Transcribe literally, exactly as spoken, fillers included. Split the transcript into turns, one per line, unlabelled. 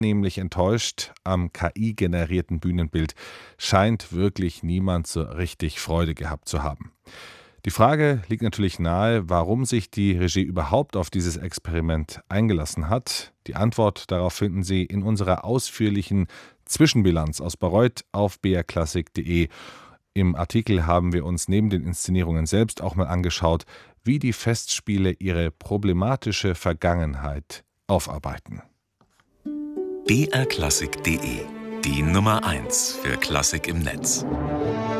nämlich enttäuscht. Am K I-generierten Bühnenbild scheint wirklich niemand so richtig Freude gehabt zu haben. Die Frage liegt natürlich nahe, warum sich die Regie überhaupt auf dieses Experiment eingelassen hat. Die Antwort darauf finden Sie in unserer ausführlichen Zwischenbilanz aus Bayreuth auf b r klassik punkt de. Im Artikel haben wir uns neben den Inszenierungen selbst auch mal angeschaut, wie die Festspiele ihre problematische Vergangenheit aufarbeiten.
b r klassik punkt de, die Nummer eins für Klassik im Netz.